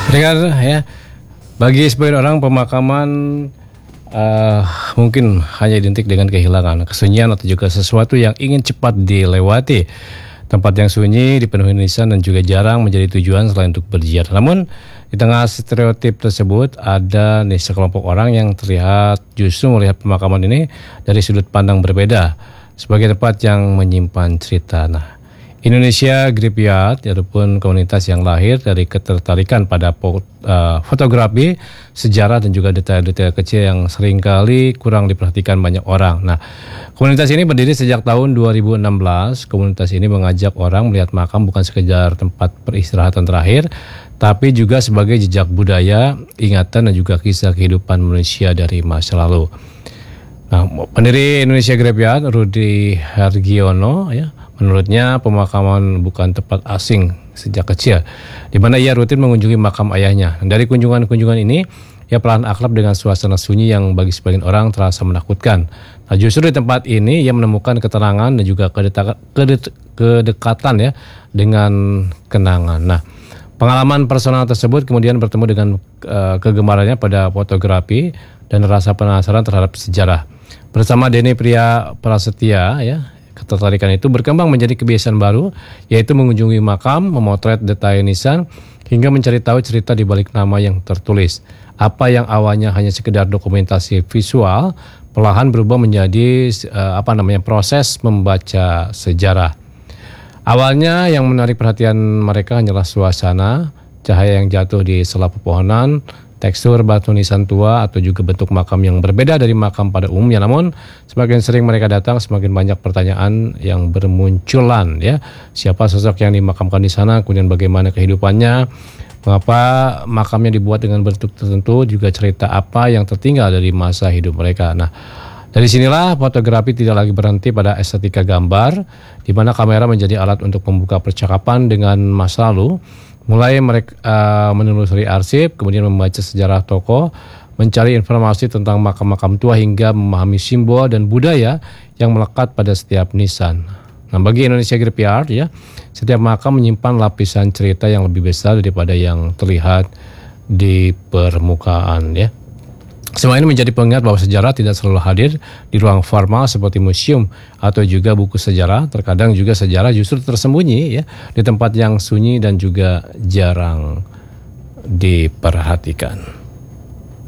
Dengar ya, bagi sebagian orang pemakaman mungkin hanya identik dengan kehilangan, kesunyian atau juga sesuatu yang ingin cepat dilewati. Tempat yang sunyi, dipenuhi nisan dan juga jarang menjadi tujuan selain untuk berziarah. Namun di tengah stereotip tersebut ada nih sekelompok orang yang terlihat justru melihat pemakaman ini dari sudut pandang berbeda sebagai tempat yang menyimpan cerita. Nah, Indonesia Graveyard ataupun komunitas yang lahir dari ketertarikan pada fotografi, sejarah dan juga detail-detail kecil yang seringkali kurang diperhatikan banyak orang. Nah, komunitas ini berdiri sejak tahun 2016. Komunitas ini mengajak orang melihat makam bukan sekedar tempat peristirahatan terakhir, tapi juga sebagai jejak budaya, ingatan dan juga kisah kehidupan manusia dari masa lalu. Nah, pendiri Indonesia Graveyard, Rudy Hargiono, menurutnya pemakaman bukan tempat asing sejak kecil, di mana ia rutin mengunjungi makam ayahnya. Dari kunjungan-kunjungan ini, ia perlahan akrab dengan suasana sunyi yang bagi sebagian orang terasa menakutkan. Nah, justru di tempat ini ia menemukan ketenangan dan juga kedekatan dengan kenangan. Nah, pengalaman personal tersebut kemudian bertemu dengan kegemarannya pada fotografi dan rasa penasaran terhadap sejarah. Bersama Denny Pria Prasetya, ketertarikan itu berkembang menjadi kebiasaan baru, yaitu mengunjungi makam, memotret detail nisan, hingga mencari tahu cerita di balik nama yang tertulis. Apa yang awalnya hanya sekedar dokumentasi visual, perlahan berubah menjadi proses membaca sejarah. Awalnya yang menarik perhatian mereka hanyalah suasana, cahaya yang jatuh di sela pepohonan, tekstur batu nisan tua atau juga bentuk makam yang berbeda dari makam pada umumnya. Namun semakin sering mereka datang, semakin banyak pertanyaan yang bermunculan. Siapa sosok yang dimakamkan di sana, kemudian bagaimana kehidupannya, mengapa makamnya dibuat dengan bentuk tertentu, juga cerita apa yang tertinggal dari masa hidup mereka. Nah, dari sinilah fotografi tidak lagi berhenti pada estetika gambar, di mana kamera menjadi alat untuk membuka percakapan dengan masa lalu. Mulai mereka menelusuri arsip, kemudian membaca sejarah tokoh, mencari informasi tentang makam-makam tua hingga memahami simbol dan budaya yang melekat pada setiap nisan. Nah, bagi Indonesia Graveyard, setiap makam menyimpan lapisan cerita yang lebih besar daripada yang terlihat di permukaan. Semua ini menjadi pengingat bahwa sejarah tidak selalu hadir di ruang formal seperti museum atau juga buku sejarah. Terkadang juga sejarah justru tersembunyi di tempat yang sunyi dan juga jarang diperhatikan.